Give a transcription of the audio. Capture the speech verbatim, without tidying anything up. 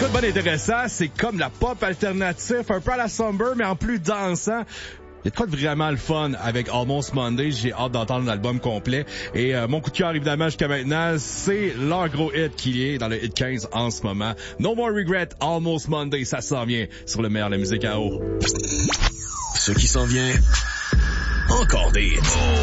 de bon intéressant, c'est comme la pop alternative, un peu à la somber, mais en plus dansant. Il y a de quoi de vraiment le fun avec Almost Monday. J'ai hâte d'entendre l'album complet. Et euh, mon coup de cœur, évidemment, jusqu'à maintenant, c'est leur gros hit qui est dans le hit quinze en ce moment. No More Regret, Almost Monday, ça s'en vient sur le meilleur de la musique à eau. Ce qui s'en vient, encore des hits.